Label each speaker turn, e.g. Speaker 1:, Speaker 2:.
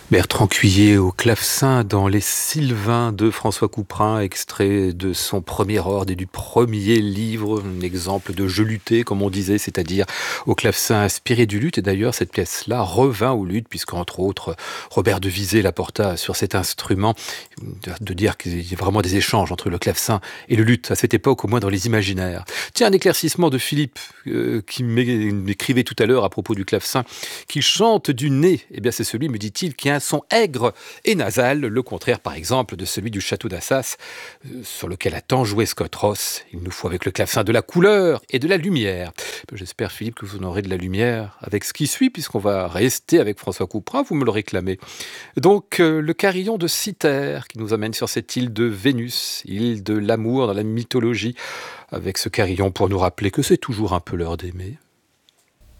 Speaker 1: Bertrand Cuiller au clavecin dans Les Sylvains de François Couperin, extrait de son premier ordre et du premier livre, un exemple de jeu lutté, comme on disait, c'est-à-dire au clavecin inspiré du luth. Et d'ailleurs, cette pièce-là revint au luth, puisqu'entre autres, Robert de Visé la porta sur cet instrument. De dire qu'il y a vraiment des échanges entre le clavecin et le luth, à cette époque, au moins dans les imaginaires. Tiens, un éclaircissement de Philippe, qui m'écrivait tout à l'heure à propos du clavecin, qu'il chante du nez. Eh bien, c'est celui, me dit-il, qui a un son aigre et nasal, le contraire, par exemple, de celui du château d'Assas, sur lequel a tant joué Scott Ross. Il nous faut avec le clavecin de la couleur et de la lumière. J'espère, Philippe, que vous en aurez de la lumière avec ce qui suit, puisqu'on va rester avec François Couperin, vous me le réclamez. Donc, le carillon de Cythère, qui nous amène sur cette île de Vénus, île de l'amour dans la mythologie, avec ce carillon pour nous rappeler que c'est toujours un peu l'heure d'aimer.